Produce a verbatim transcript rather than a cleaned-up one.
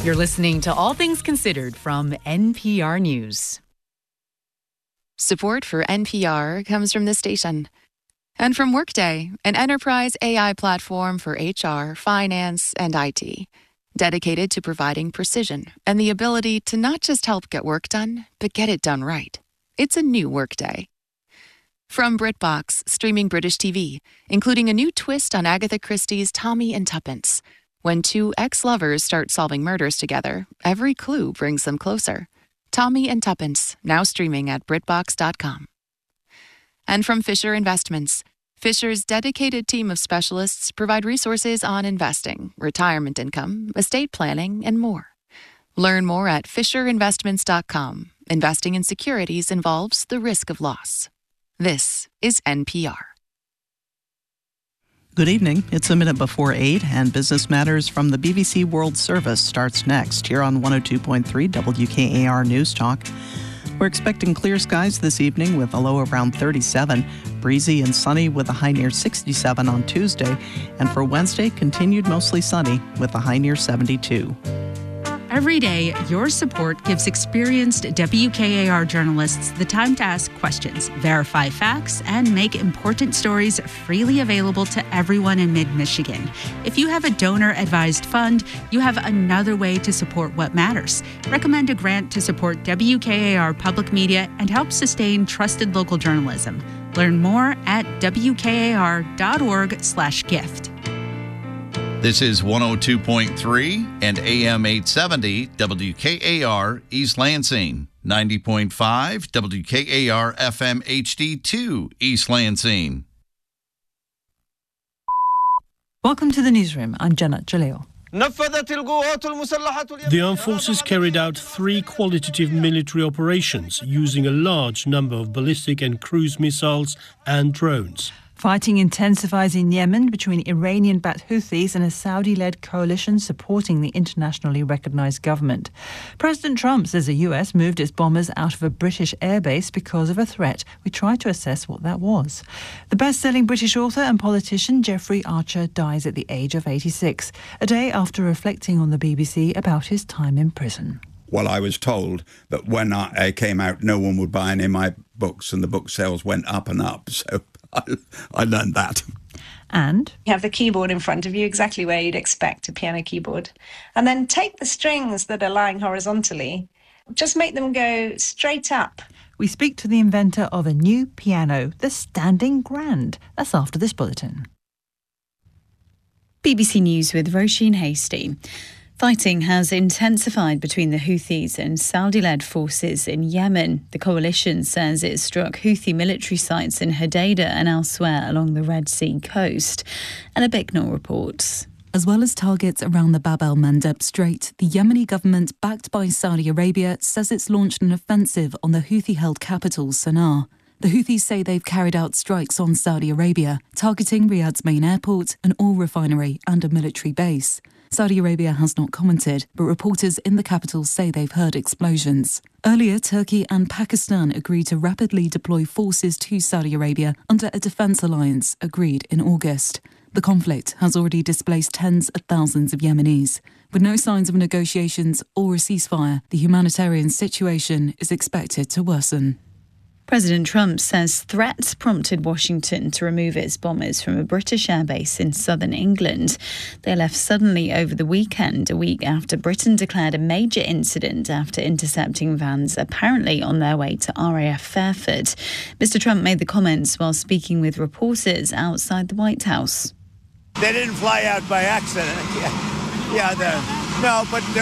You're listening to All Things Considered from N P R News. Support for N P R comes from this station. And from Workday, an enterprise A I platform for H R, finance, and I T. Dedicated to providing precision and the ability to not just help get work done, but get it done right. It's a new Workday. From BritBox, streaming British T V, including a new twist on Agatha Christie's Tommy and Tuppence. When two ex-lovers start solving murders together, every clue brings them closer. Tommy and Tuppence, now streaming at Britbox dot com. And from Fisher Investments, Fisher's dedicated team of specialists provide resources on investing, retirement income, estate planning, and more. Learn more at Fisher Investments dot com. Investing in securities involves the risk of loss. This is N P R. Good evening. It's a minute before eight, and Business Matters from the B B C World Service starts next here on one oh two point three W K A R News Talk. We're expecting clear skies this evening with a low around thirty-seven, breezy and sunny with a high near sixty-seven on Tuesday, and for Wednesday, continued mostly sunny with a high near seventy-two. Every day, your support gives experienced W K A R journalists the time to ask questions, verify facts, and make important stories freely available to everyone in mid-Michigan. If you have a donor-advised fund, you have another way to support what matters. Recommend a grant to support W K A R Public Media and help sustain trusted local journalism. Learn more at W K A R dot org slash gift. This is one oh two point three and A M eight seventy W K A R East Lansing, ninety point five W K A R F M H D two East Lansing. Welcome to the newsroom. I'm Jenna Jalil. The armed forces carried out three qualitative military operations using a large number of ballistic and cruise missiles and drones. Fighting intensifies in Yemen between Iranian-backed Houthis and a Saudi-led coalition supporting the internationally recognised government. President Trump says the U S moved its bombers out of a British airbase because of a threat. We tried to assess what that was. The best-selling British author and politician Jeffrey Archer dies at the age of eighty-six, a day after reflecting on the B B C about his time in prison. Well, I was told that when I came out, no one would buy any of my books, and the book sales went up and up, so I, I learned that. And you have the keyboard in front of you, exactly where you'd expect a piano keyboard. And then take the strings that are lying horizontally, just make them go straight up. We speak to the inventor of a new piano, the Standing Grand. That's after this bulletin. B B C News with Roisin Hasty. Fighting has intensified between the Houthis and Saudi-led forces in Yemen. The coalition says it struck Houthi military sites in Hodeidah and elsewhere along the Red Sea coast. And a Bicknell reports. As well as targets around the Bab el-Mandeb Strait, the Yemeni government, backed by Saudi Arabia, says it's launched an offensive on the Houthi-held capital, Sana'a. The Houthis say they've carried out strikes on Saudi Arabia, targeting Riyadh's main airport, an oil refinery and a military base. Saudi Arabia has not commented, but reporters in the capital say they've heard explosions. Earlier, Turkey and Pakistan agreed to rapidly deploy forces to Saudi Arabia under a defence alliance agreed in August. The conflict has already displaced tens of thousands of Yemenis. With no signs of negotiations or a ceasefire, the humanitarian situation is expected to worsen. President Trump says threats prompted Washington to remove its bombers from a British airbase in southern England. They left suddenly over the weekend, a week after Britain declared a major incident after intercepting vans apparently on their way to R A F Fairford. Mister Trump made the comments while speaking with reporters outside the White House. They didn't fly out by accident. Yeah, yeah the, no, but